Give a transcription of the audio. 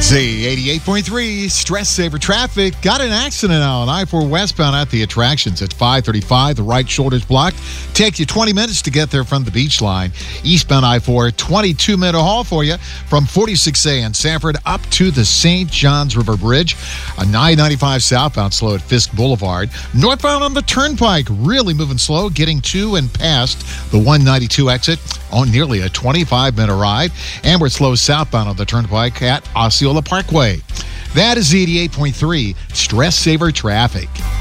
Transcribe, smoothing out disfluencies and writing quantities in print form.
Z88.3 Stress Saver Traffic. Got an accident now on I-4 westbound at the attractions at 535. The right shoulder's blocked. Takes you 20 minutes to get there from the beach line. Eastbound I-4, 22-minute haul for you from 46A in Sanford up to the St. Johns River Bridge. A I-95 southbound slow at Fisk Boulevard. Northbound on the Turnpike, really moving slow, getting to and past the 192 exit on nearly a 25-minute ride. And we're slow southbound on the Turnpike at Osceola Parkway. That is 88.3 Stress Saver Traffic.